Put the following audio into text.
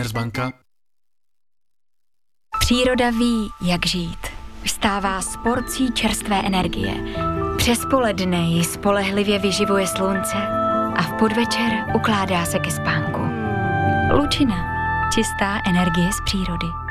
Commerzbanka. Příroda ví, jak žít. Vstává s porcí čerstvé energie. Přes poledne ji spolehlivě vyživuje slunce a v podvečer ukládá se ke spánku. Lučina. Čistá energie z přírody.